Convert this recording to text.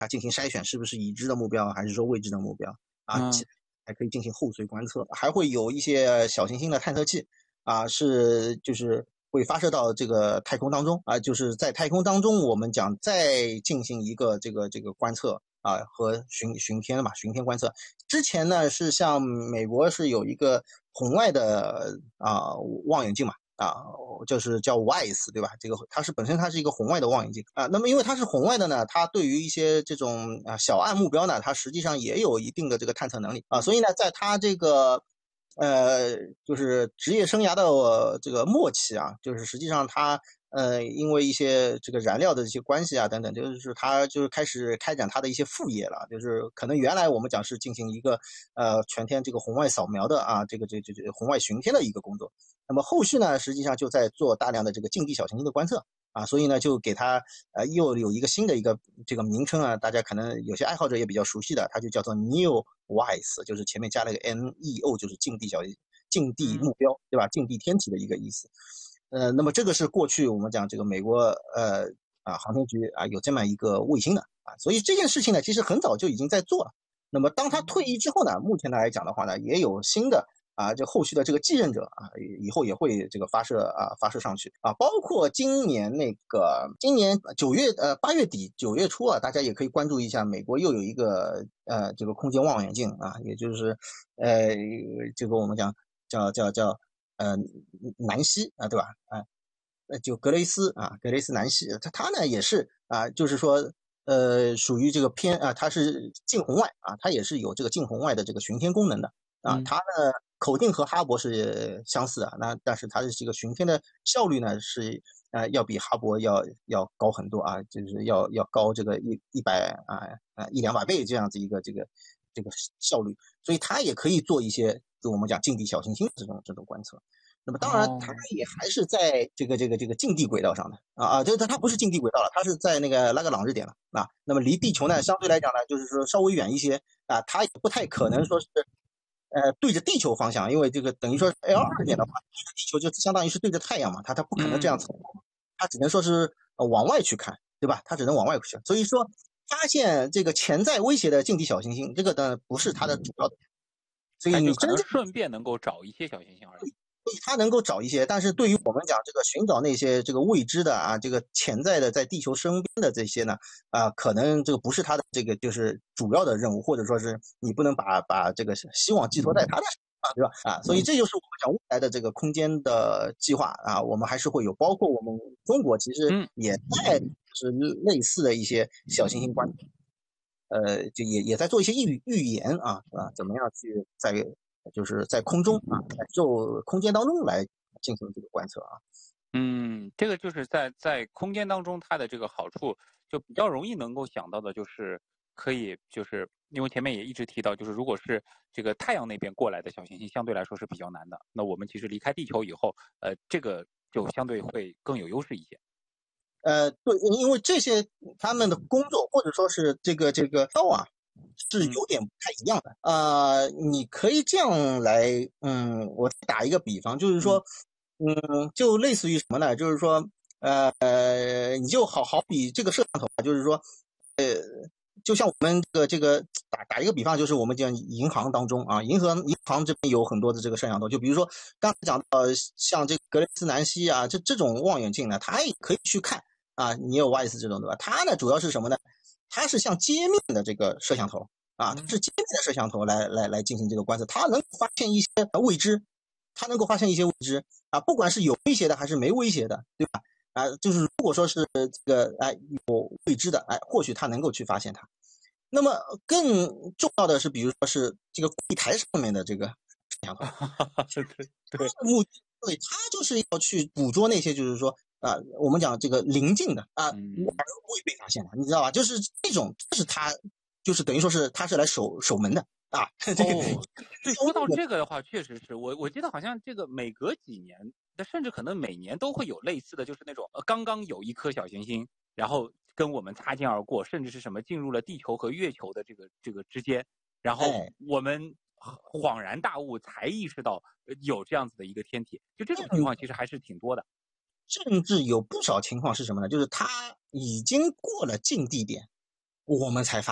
它进行筛选，是不是已知的目标还是说未知的目标啊？还可以进行后随观测，还会有一些小行星的探测器啊，就是会发射到这个太空当中啊，就是在太空当中，我们讲再进行一个这个观测啊和巡天嘛，巡天观测。之前呢是像美国是有一个红外的望远镜嘛。就是叫 WISE 对吧？这个它本身是一个红外的望远镜啊。那么因为它是红外的呢，它对于一些这种小暗目标呢，它实际上也有一定的这个探测能力啊。所以呢，在它这个就是职业生涯的这个末期啊，就是实际上它因为一些这个燃料的这些关系啊等等，就是他就是开始开展他的一些副业了，就是可能原来我们讲是进行一个全天这个红外扫描的啊，这个红外巡天的一个工作。那么后续呢，实际上就在做大量的这个近地小行星的观测啊，所以呢就给它又有一个新的一个这个名称啊，大家可能有些爱好者也比较熟悉的，它就叫做 NEO-WISE， 就是前面加了一个 NEO， 就是近地目标，对吧？近地天体的一个意思。那么这个是过去我们讲这个美国航天局啊有这么一个卫星的啊，所以这件事情呢，其实很早就已经在做了。那么当他退役之后呢，目前来讲的话呢，也有新的这后续的这个继任者啊，以后也会这个发射上去啊，包括今年8月底9月初啊，大家也可以关注一下，美国又有一个这个空间望远镜啊，也就是这个我们讲叫南希啊，对吧？就格雷斯南希，他呢也是就是说属于这个偏它是近红外啊，它也是有这个近红外的这个巡天功能的啊，它呢口径和哈勃是相似的，但是它的这个巡天的效率呢是要比哈勃要高很多啊，就是要高这个一两百倍这样子一个这个效率，所以它也可以做一些我们讲近地小行星这种观测。那么当然，它也还是在这个近地轨道上的它不是近地轨道了，它是在那个拉格朗日点了啊。那么离地球呢，相对来讲呢，就是说稍微远一些啊，它也不太可能说是对着地球方向，因为这个等于说 L2点的话，地球就相当于是对着太阳嘛，它不可能这样走，它只能说是往外去看，对吧？它只能往外去看。所以说，发现这个潜在威胁的近地小行星，这个呢不是它的主要的，所以你真正顺便能够找一些小行星而已。 它能够找一些，但是对于我们讲这个寻找那些这个未知的这个潜在的在地球身边的这些呢可能这个不是它的这个就是主要的任务，或者说是你不能把这个希望寄托在它的对吧？所以这就是我们讲未来的这个空间的计划我们还是会有，包括我们中国其实也在是类似的一些小行星观测，就也在做一些预言怎么样去就是在空中就空间当中来进行这个观测这个就是在空间当中，它的这个好处就比较容易能够想到的，就是可以就是因为前面也一直提到，就是如果是这个太阳那边过来的小行星，相对来说是比较难的。那我们其实离开地球以后，这个就相对会更有优势一些。 对，因为这些他们的工作或者说是这个道是有点不太一样的你可以这样来，我打一个比方，就是说，就类似于什么呢？就是说，你就好比这个摄像头，就是说，就像我们这个打一个比方，就是我们讲银行当中银行这边有很多的这个摄像头，就比如说刚才讲到像这个格雷斯南希这种望远镜呢，它也可以去看你有 WISE 这种对吧？它呢主要是什么呢？它是像接面的这个摄像头它是接面的摄像头来进行这个观测，它能发现一些未知，不管是有威胁的还是没威胁的，对吧？就是如果说是这个有未知的或许它能够去发现它。那么更重要的是，比如说是这个柜台上面的这个摄像头， 对， 目的对，它就是要去捕捉那些就是说我们讲这个临近的未被发现的，你知道吧？就是这种，就是它就是等于说是它是来守门的这个。 对，说到这个的话，确实是我记得好像这个每隔几年，甚至可能每年都会有类似的，就是那种刚刚有一颗小行星，然后跟我们擦肩而过，甚至是什么进入了地球和月球的这个之间，然后我们恍然大悟，才意识到有这样子的一个天体，就这种情况其实还是挺多的。 甚至有不少情况是什么呢？就是它已经过了近地点， 我们才发